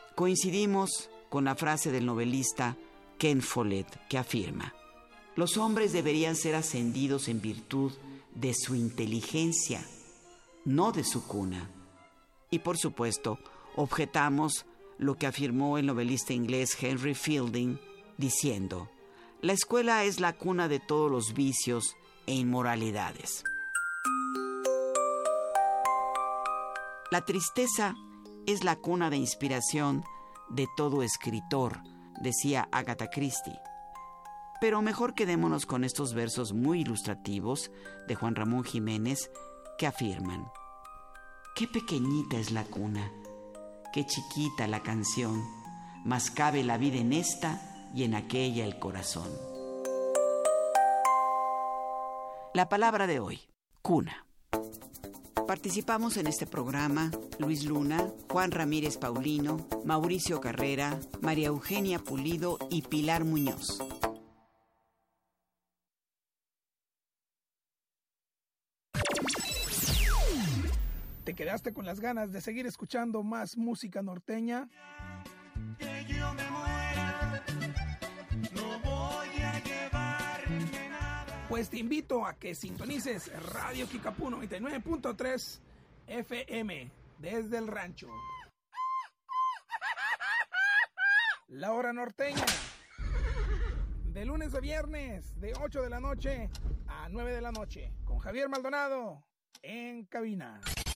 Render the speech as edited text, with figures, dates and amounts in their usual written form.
Coincidimos con la frase del novelista Ken Follett, que afirma: los hombres deberían ser ascendidos en virtud de su inteligencia, no de su cuna. Y por supuesto, objetamos lo que afirmó el novelista inglés Henry Fielding, diciendo: la escuela es la cuna de todos los vicios e inmoralidades. La tristeza es la cuna de inspiración de todo escritor, decía Agatha Christie. Pero mejor quedémonos con estos versos muy ilustrativos de Juan Ramón Jiménez, que afirman: qué pequeñita es la cuna, qué chiquita la canción, mas cabe la vida en esta y en aquella el corazón. La palabra de hoy: cuna. Participamos en este programa Luis Luna, Juan Ramírez Paulino, Mauricio Carrera, María Eugenia Pulido y Pilar Muñoz. ¿Te quedaste con las ganas de seguir escuchando más música norteña? Que yo me muera, no voy a llevarme nada. Pues te invito a que sintonices Radio Kickapoo 99.3 FM desde el rancho. La hora norteña, de lunes a viernes, de 8 de la noche a 9 de la noche, con Javier Maldonado en cabina.